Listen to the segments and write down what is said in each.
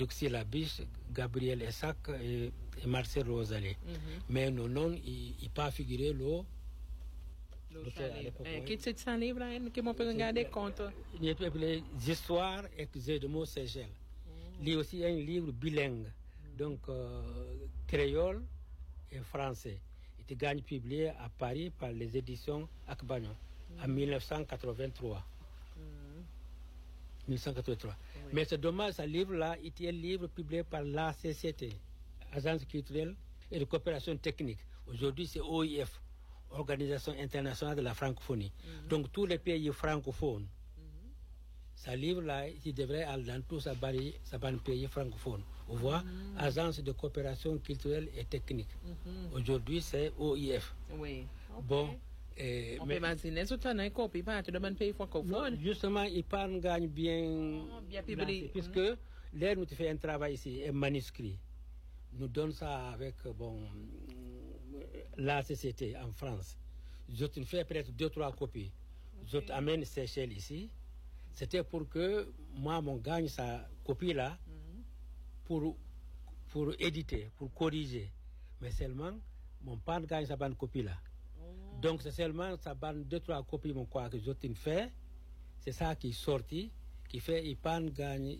Eudoxie Labiche, Gabriel Essac et Marcel Rosalie. Mais nos noms, ils pas figuré l'eau. Qui c'est ce livre-là que on peut regarder compte? Il y a les histoires et jeux de mots Seychelles. Il y a aussi un livre bilingue, donc créole et français. Il était gagné publié à Paris par les éditions Akbagnon en 1983. 1983. Oui. Mais c'est dommage, ce livre-là, il était un livre publié par l'ACCT, Agence culturelle et de coopération technique. Aujourd'hui, c'est OIF, Organisation internationale de la francophonie. Donc, tous les pays francophones, ce livre-là, il devrait aller dans tous ces pays francophones. On voit, Agence de coopération culturelle et technique. Aujourd'hui, c'est OIF. Oui. Okay. Bon. On peut imaginer, c'est un copie pas de mon pays francophone. Justement, il gagne bien, bien publié. Puisque l'air nous fait un travail ici, un manuscrit. Nous donne ça avec la société en France. Je te fais peut-être 2-3 copies. Je t'amène Seychelles ici. C'était pour que moi, mon gagne sa copie-là pour éditer, pour corriger. Mais seulement, mon père gagne sa bonne copie-là. Donc, c'est seulement sa bonne 2-3 copies, mon quoi, que je te fais. C'est ça qui est sorti, qui fait qu'il pas gagne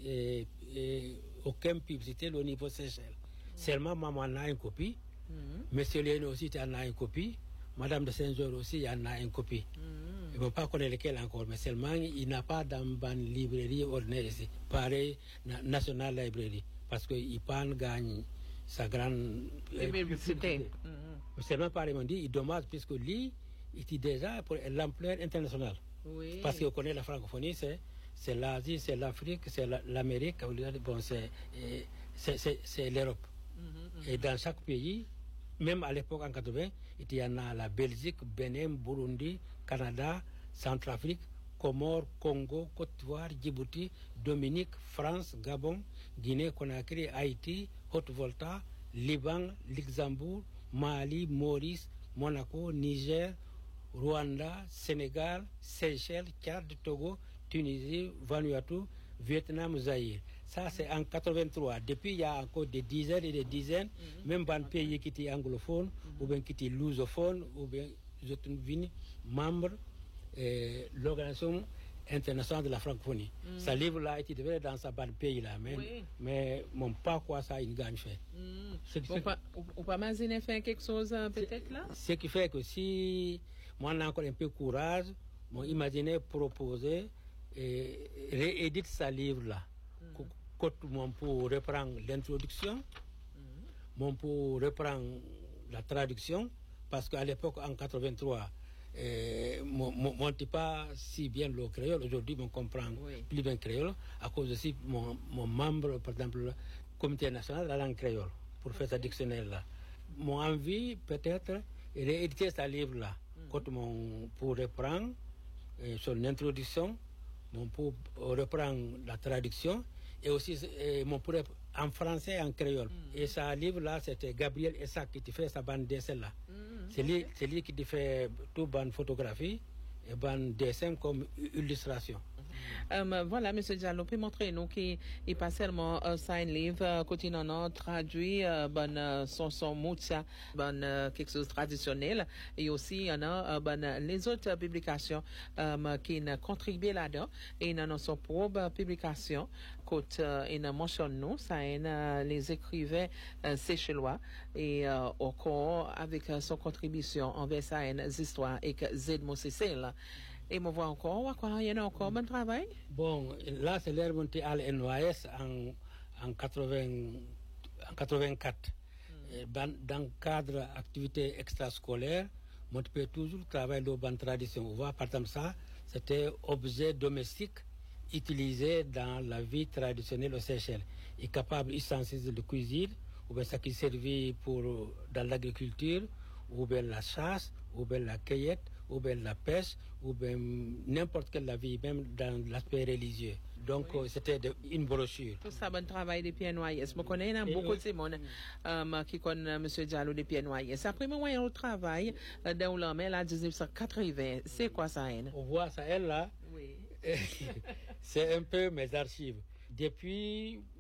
aucune publicité au niveau Seychelles. Seulement, maman en a une copie. Monsieur Léon aussi en a une copie. Madame de Saint-Georges aussi en a une copie. Je ne peux pas connaître lequel encore, mais seulement il n'a pas dans une librairie ordinaire ici. Pareil, National Library. Parce qu'il pas gagne sa grande publicité. Seulement pareil, on dit, il dommage puisque lui, il est déjà pour l'ampleur internationale. Oui. Parce qu'on connaît la francophonie, c'est l'Asie, c'est l'Afrique, c'est l'Amérique, bon, c'est l'Europe. Et dans chaque pays, même à l'époque en 80, il y en a la Belgique, Bénin, Burundi, Canada, Centrafrique, Comores, Congo, Côte d'Ivoire, Djibouti, Dominique, France, Gabon, Guinée, Conakry, Haïti, Haute-Volta, Liban, Luxembourg, Mali, Maurice, Monaco, Niger, Rwanda, Sénégal, Seychelles, Tchad, Togo, Tunisie, Vanuatu, Vietnam, Zaïre. Ça, c'est en 83. Depuis, il y a encore des dizaines et des dizaines, même dans les pays qui étaient anglophones, ou bien qui étaient lusophones, ou bien je suis venu membre de l'Organisation internationale de la francophonie. Ce livre-là, il devait dans sa bande pays-là, mais mon pas quoi ça, il gagne fait. On peut imaginer faire quelque chose peut-être là? Ce qui fait que si moi, on a encore un peu de courage, moi, imaginez proposer et rééditer ce livre-là. Pour reprendre l'introduction, pour reprendre la traduction, parce qu'à l'époque, en 83, on n'était pas si bien le créole. Aujourd'hui, on comprend plus bien le créole, à cause aussi mon membre, par exemple, le comité national de la langue créole, pour faire ce dictionnaire-là. Mon envie, peut-être, est rééditer ce livre-là, pour reprendre son introduction, pour reprendre la traduction, et aussi en français et en créole. Et ce livre-là, c'était Gabriel Essac qui fait sa bande dessin-là. C'est lui qui fait toute bande photographie et bande dessin comme illustration. Voilà, M. Diallo, peut montrer nous qu'il n'est pas seulement un livre, quand on a traduit son moutia, quelque chose de traditionnel, et aussi il y en a les autres publications qui contribuent là-dedans, et il y en a son propre publication, quand il mentionne nous, ça les écrivains séchellois, et encore avec son contribution envers ça, les histoires et que Zedmo Cécile. Et me voit encore, il y en a encore bon travail? Bon, là, c'est l'air monté à l'NOAS en 84. Dans le cadre d'activités extrascolaires, on peut toujours travailler dans la tradition. On voit, par exemple, ça, c'était objet domestique utilisé dans la vie traditionnelle aux Seychelles. Il est capable d'ustensiles de cuisine, ou bien ça qui servait dans l'agriculture, ou bien la chasse, ou bien la cueillette, ou bien la pêche, ou bien n'importe quelle la vie, même dans l'aspect religieux. Donc, c'était une brochure. Tout ça, bon travail de PNYS. Je connais beaucoup de monde qui connaît M. Diallo de PNYS. Après, moi, il y a un travail dans l'homme, là, 1980. C'est quoi ça, hein? On voit ça, elle, là. Oui. C'est un peu mes archives. Depuis